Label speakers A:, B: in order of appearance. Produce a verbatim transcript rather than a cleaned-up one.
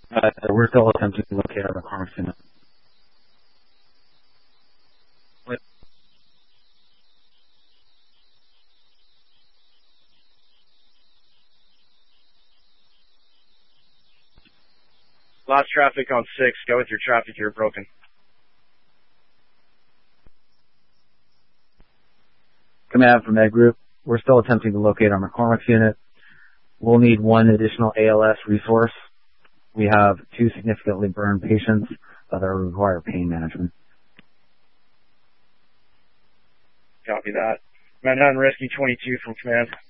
A: Uh, we're still attempting to locate our McCormick unit.
B: Lost traffic on six. Go with your traffic. You're broken.
A: Command from Ed Group. We're still attempting to locate our McCormick unit. We'll need one additional A L S resource. We have two significantly burned patients that are require pain management.
B: Copy that. Manhattan Rescue twenty-two from command.